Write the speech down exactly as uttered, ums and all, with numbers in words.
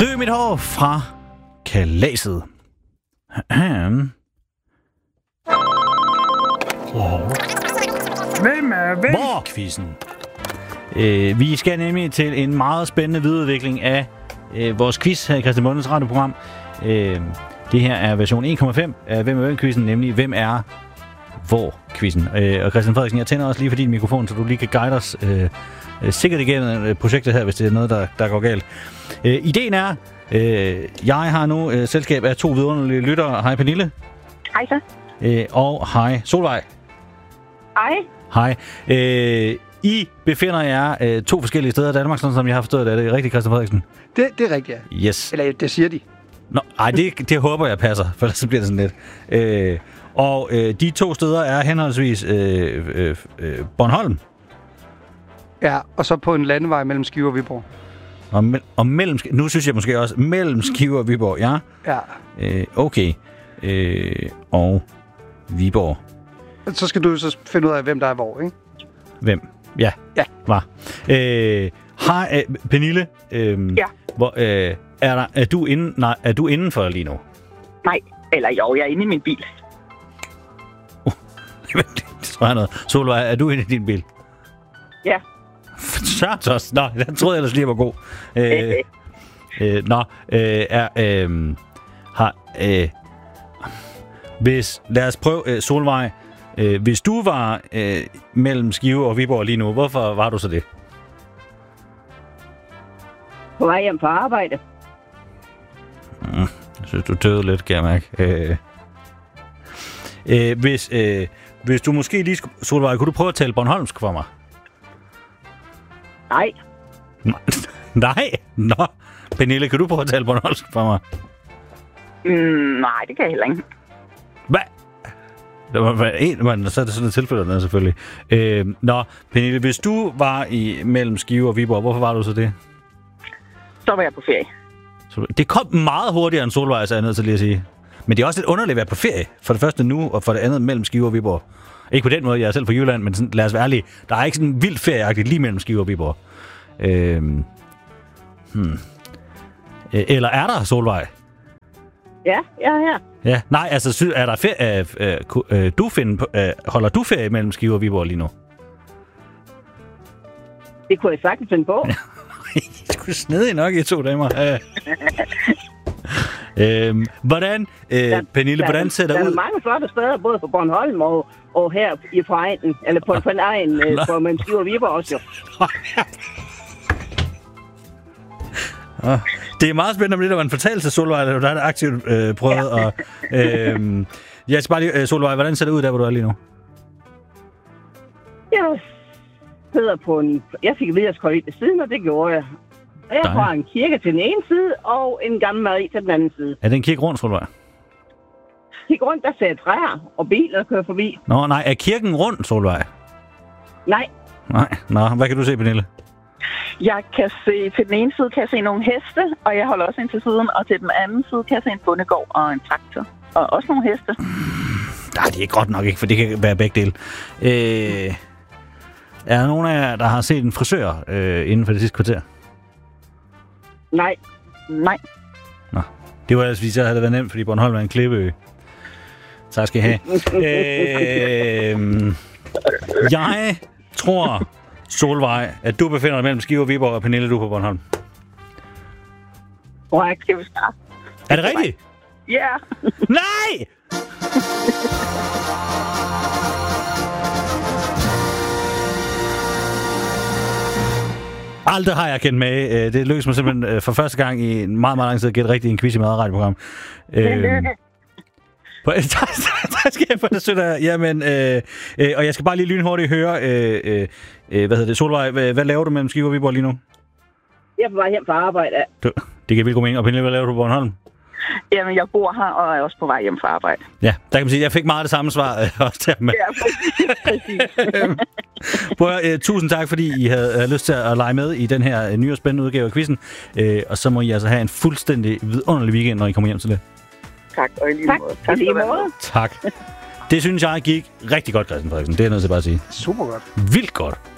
Riv mit hår fra kalaset. Hvem er hvem? Hvor-quizzen. Øh, vi skal nemlig til en meget spændende videreudvikling af øh, vores quiz her i Christian Bondes radioprogram. Øh, det her er version en komma fem af Hvem er hvem-quizzen, nemlig Hvem er hvor-quizzen. Øh, og Christian Frederiksen, jeg tænder også lige for din mikrofon, så du lige kan guide os øh, øh, sikkert igennem øh, projektet her, hvis det er noget, der, der går galt. Øh, ideen er, øh, jeg har nu øh, selskab af to vidunderlige lyttere. Hej Pernille. Hej så. Øh, og hej Solvej. Hej. Hej. Øh, I befinder jer øh, to forskellige steder i Danmark, sådan som jeg har forstået det. Er det rigtigt, Christian Frederiksen? Det, det er rigtigt, ja. Yes. Eller det siger de. Nå, ej, det, det håber jeg passer, for ellers så bliver det sådan lidt. Øh, og øh, de to steder er henholdsvis øh, øh, øh, Bornholm. Ja, og så på en landevej mellem Skive og Viborg. Og, me- og mellem, nu synes jeg måske også, mellem Skive og Viborg, ja? Ja. Øh, okay. Øh, og Viborg. Så skal du så finde ud af, hvem der er hvor, ikke? Hvem? Ja. Ja. Var. Øh, hej, øh, Pernille. Øh, Ja. Hvor, øh, er, der, er, du inde, nej, er du indenfor lige nu? Nej, eller jo, jeg er inde i min bil. Det tror jeg noget. Solvej, er du inde i din bil? Ja. Sørt også. Nå, den troede jeg ellers lige var god. Øh, øh, nå, øh, er... Øh, har... Øh, hvis... Lad os prøve, øh, Solvej. Øh, hvis du var øh, mellem Skive og Viborg lige nu, hvorfor var du så det? På vej hjem på arbejde. Mm, jeg synes, du tøvede lidt, kan jeg mærke. Øh, øh, hvis, øh, hvis du måske lige skulle... Solvej, kunne du prøve at tale bornholmsk for mig? Nej. Nej? Nå. Pernille, kan du prøve at tale bornholmsk for mig? Mm, nej, det kan jeg heller ikke. Hvad? Det var en, men så er det sådan et tilfælde der selvfølgelig. Øh, nå, Pernille, hvis du var i mellem Skive og Viborg, hvorfor var du så det? Så var jeg på ferie. Så det kom meget hurtigere end Solvej, så er jeg nødt til lige at sige. Men det er også lidt underligt at være på ferie. For det første nu, og for det andet mellem Skive og Viborg. Ikke på den måde, jeg er selv fra Jylland, men sådan, lad os være ærlige. Der er ikke sådan vildt ferieagtigt lige mellem Skive og Viborg. Øh, hmm. Eller er der, Solvej? Ja, jeg er her. Ja, nej, altså, sy- er der ferie, øh, øh, øh, du finder på, øh, holder du ferie mellem Skive og Viborg lige nu? Det kunne jeg sagtens finde på. I skulle snedig nok, I to damer. Øh. øhm, hvordan, øh, der, Pernille, der, hvordan ser der, der ud? Der er mange flotte steder, både på Bornholm og, og her i på egnen, eller på, på en egen, øh, på mellem Skive og Viborg også jo. Oh, det er meget spændende om det, der var en fortælling til Solvej, der er aktivt øh, prøvet. Ja. Og, øh, jeg skal bare lige, øh, Solvej, hvordan ser det ud der, hvor du er lige nu? Jeg sidder på en... Jeg fik at vide, at jeg skulle ind ved siden, og det gjorde jeg. Og jeg har en kirke til den ene side, og en gammel Marie til den anden side. Er det en kirke rundt, Solvej? Kirke rundt, der ser træer og biler kører forbi. Nå, nej, er kirken rundt, Solvej? Nej. Nej, nå, hvad kan du se, Pernille? Jeg kan se, til den ene side kan jeg se nogle heste, og jeg holder også ind til siden, og til den anden side kan jeg se en bondegård og en traktor. Og også nogle heste. Nej, det er godt nok ikke, for det kan være begge dele. Øh, er der nogen af jer, der har set en frisør øh, inden for det sidste kvarter? Nej. Nej. Nå, det var altså, hvis jeg havde været nemt, fordi Bornholm er en klippeø. Tak skal I have. øh, jeg tror, Solvej, at du befinder dig mellem Skive og Viborg, og Pernille, du er på Bornholm. Korrekt, skal vi starte. Er det rigtigt? Ja. Yeah. Nej! Aldrig har jeg kendt med. Det lykkedes mig simpelthen for første gang i en meget, meget lang tid at gætte rigtigt i en quiz i madradioprogram. Øhm, der skal jeg for det sødt. Jamen, øh, øh, og jeg skal bare lige lynhurtigt høre, øh, øh, hvad hedder det, Solvej, hvad, hvad laver du mellem Skive og Viborg lige nu? Jeg er på vej hjem fra arbejde. Du, det kan vildt god mening. Og Pernille, hvad laver du på Bornholm? Jamen, jeg bor her og er også på vej hjem fra arbejde. Ja, der kan man sige, at jeg fik meget det samme svar øh, også der med. Ja, præcis. Prøv, øh, tusind tak, fordi I havde, havde lyst til at lege med i den her øh, nye og spændende udgave af quizzen. Øh, og så må I altså have en fuldstændig vidunderlig weekend, når I kommer hjem til det. Tak, og i lige tak. måde. Tak, lige måde. Tak. Det synes jeg gik rigtig godt, Christian Frederiksen. Det er noget til bare at sige. Super godt. Vildt godt.